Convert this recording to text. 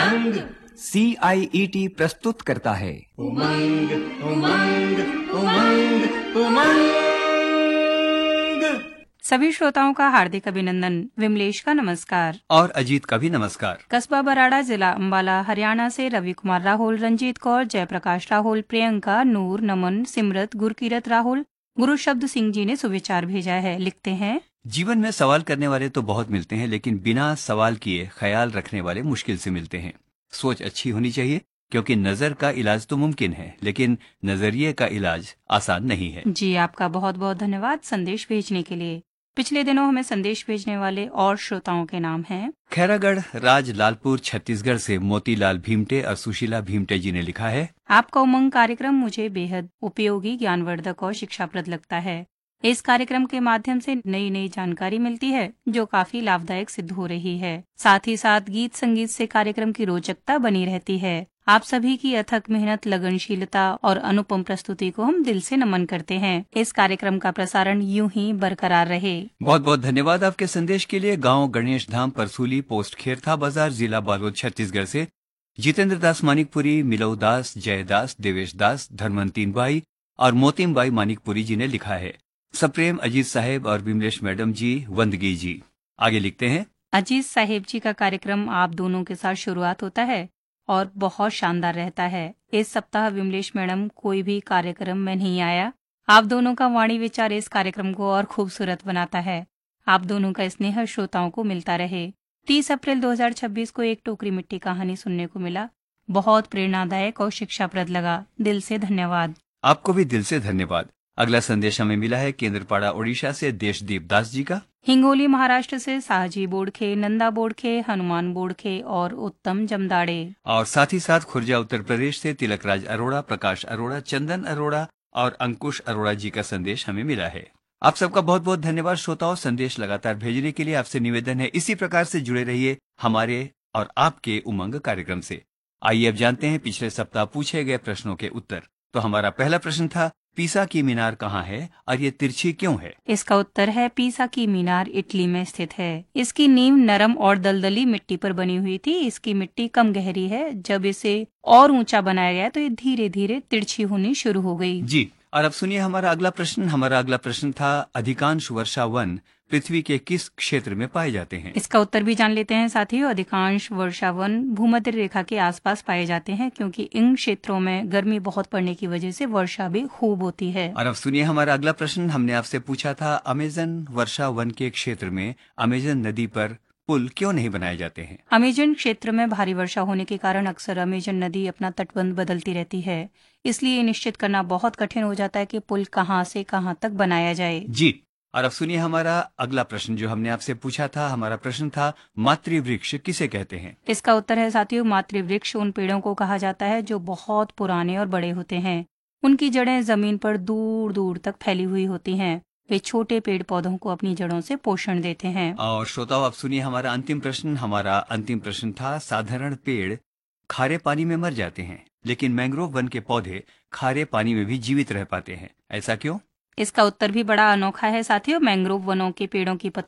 उमंग। CIET प्रस्तुत करता है उमंग उमंग उमंग उमंग। सभी श्रोताओं का हार्दिक अभिनंदन। विमलेश का नमस्कार और अजीत का भी नमस्कार। कस्बा बराड़ा, जिला अंबाला, हरियाणा से रवि कुमार राहुल, रंजीत कौर, जयप्रकाश राहुल, प्रियंका, नूर, नमन, सिमरत, गुरकीरत राहुल, गुरु शब्द सिंह जी ने सुविचार भेजा है। लिखते हैं, जीवन में सवाल करने वाले तो बहुत मिलते हैं, लेकिन बिना सवाल किए ख्याल रखने वाले मुश्किल से मिलते हैं। सोच अच्छी होनी चाहिए, क्योंकि नजर का इलाज तो मुमकिन है, लेकिन नजरिए का इलाज आसान नहीं है। जी आपका बहुत बहुत धन्यवाद संदेश भेजने के लिए। पिछले दिनों हमें संदेश भेजने वाले और श्रोताओं के नाम हैं। खैरागढ़ राज लालपुर छत्तीसगढ़ से मोतीलाल भीमटे और सुशीला भीमटे जी ने लिखा है, आपका उमंग कार्यक्रम मुझे बेहद उपयोगी, ज्ञानवर्धक और शिक्षाप्रद लगता है। इस कार्यक्रम के माध्यम से नई नई जानकारी मिलती है, जो काफी लाभदायक सिद्ध हो रही है। साथ ही साथ गीत संगीत से कार्यक्रम की रोचकता बनी रहती है। आप सभी की अथक मेहनत, लगनशीलता और अनुपम प्रस्तुति को हम दिल से नमन करते हैं। इस कार्यक्रम का प्रसारण यूं ही बरकरार रहे। बहुत बहुत धन्यवाद आपके संदेश के लिए। गांव गणेश धाम, परसूली, पोस्ट खेरथा बाजार, जिला बालोद, छत्तीसगढ़ से जितेंद्र दास मानिकपुरी, मिलऊ दास, जयदास, देवेश दास, धर्मंतीन बाई और मोतिम बाई मानिकपुरी जी ने लिखा है। सप्रेम अजीत साहेब और विमलेश मैडम जी, वंदगी जी। आगे लिखते हैं, अजीत साहेब जी का कार्यक्रम आप दोनों के साथ शुरुआत होता है और बहुत शानदार रहता है। इस सप्ताह विमलेश मैडम कोई भी कार्यक्रम में नहीं आया। आप दोनों का वाणी विचार इस कार्यक्रम को और खूबसूरत बनाता है। आप दोनों का स्नेह श्रोताओं को मिलता रहे। 30 अप्रैल 2026 को एक टोकरी मिट्टी कहानी सुनने को मिला। बहुत प्रेरणादायक और शिक्षाप्रद लगा। दिल से धन्यवाद। आपको भी दिल से धन्यवाद। अगला संदेश हमें मिला है केंद्रपाड़ा उड़ीसा से देशदीप दास जी का। हिंगोली महाराष्ट्र से साहजी बोड़खे, नंदा बोड़खे, हनुमान बोड़खे और उत्तम जमदाड़े। और साथ ही साथ खुर्जा उत्तर प्रदेश से तिलकराज अरोड़ा, प्रकाश अरोड़ा, चंदन अरोड़ा और अंकुश अरोड़ा जी का संदेश हमें मिला है। आप सबका बहुत बहुत धन्यवाद श्रोताओं। संदेश लगातार भेजने के लिए आपसे निवेदन है, इसी प्रकार से जुड़े रहिए हमारे और आपके उमंग कार्यक्रम से। आइए अब जानते हैं पिछले सप्ताह पूछे गए प्रश्नों के उत्तर। तो हमारा पहला प्रश्न था, पीसा की मीनार कहाँ है और ये तिरछी क्यों है? इसका उत्तर है, पीसा की मीनार इटली में स्थित है। इसकी नींव नरम और दलदली मिट्टी पर बनी हुई थी। इसकी मिट्टी कम गहरी है। जब इसे और ऊंचा बनाया गया तो ये धीरे धीरे तिरछी होनी शुरू हो गई। जी, और अब सुनिए हमारा अगला प्रश्न। हमारा अगला प्रश्न था, अधिकांश वर्षा वन पृथ्वी के किस क्षेत्र में पाए जाते हैं? इसका उत्तर भी जान लेते हैं साथियों। अधिकांश वर्षा वन भूमध्य रेखा के आसपास पाए जाते हैं, क्योंकि इन क्षेत्रों में गर्मी बहुत पड़ने की वजह से वर्षा भी खूब होती है। और अब सुनिए हमारा अगला प्रश्न। हमने आपसे पूछा था, अमेजन वर्षा वन के क्षेत्र में अमेजन नदी पर पुल क्यों नहीं बनाए जाते हैं? अमेजन क्षेत्र में भारी वर्षा होने के कारण अक्सर अमेजन नदी अपना तटबंध बदलती रहती है। इसलिए ये निश्चित करना बहुत कठिन हो जाता है कि पुल कहाँ से कहाँ तक बनाया जाए। जी, और अब सुनिए हमारा अगला प्रश्न जो हमने आपसे पूछा था। हमारा प्रश्न था, मातृवृक्ष किसे कहते हैं? इसका उत्तर है साथियों, मातृवृक्ष उन पेड़ों को कहा जाता है जो बहुत पुराने और बड़े होते हैं। उनकी जड़ें जमीन पर दूर दूर तक फैली हुई होती हैं। वे छोटे पेड़ पौधों को अपनी जड़ों से पोषण देते हैं। और श्रोताओं, अब सुनिए हमारा अंतिम प्रश्न। हमारा अंतिम प्रश्न था, साधारण पेड़ खारे पानी में मर जाते हैं, लेकिन मैंग्रोव वन के पौधे खारे पानी में भी जीवित रह पाते हैं। ऐसा क्यों? इसका उत्तर भी बड़ा अनोखा है साथियों। मैंग्रोव वनों के पेड़ों की